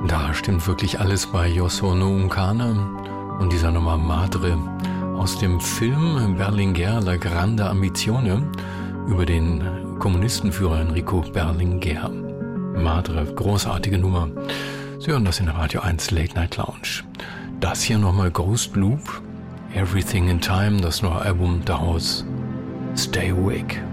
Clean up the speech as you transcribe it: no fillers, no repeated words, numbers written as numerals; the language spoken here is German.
Da stimmt wirklich alles bei Io Sono un cane und dieser Nummer Madre aus dem Film Berlinguer La Grande Ambizione über den Kommunistenführer Enrico Berlinguer. Madre, großartige Nummer. Sie hören das in der Radio 1 Late Night Lounge. Das hier nochmal Ghost Loop, Everything in Time, das neue Album daraus, Stay Awake.